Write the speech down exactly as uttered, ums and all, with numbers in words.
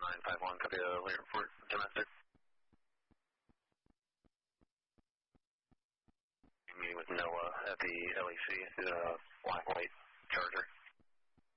nine five one, copy the later report, domestic. Meeting with Noah at the L E C, the black light charger.